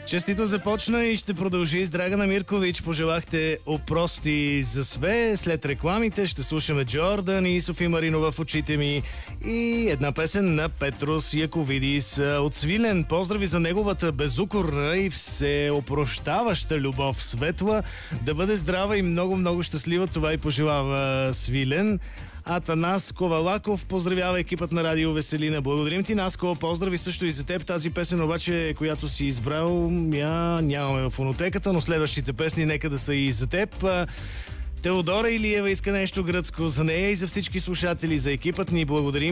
Честито започна и ще продължи с Драгана Миркович. Пожелахте опрости за све. След рекламите ще слушаме Джордан и Софи Маринова в очите ми и една песен на Петрос Яковидис от Свилен. Поздрави за неговата безукорна и всеопрощаваща любов. Светла, да бъде здрава и много щастлива. Това и пожелава Свилен. Атанас Ковалаков поздравява екипът на Радио Веселина. Благодарим ти, Наско. Поздрави също и за теб. Тази песен обаче, която си избрал, нямаме в фонотеката, но следващите песни нека да са и за теб. Теодора Илиева иска нещо гръцко за нея и за всички слушатели, за екипът ни. Благодарим.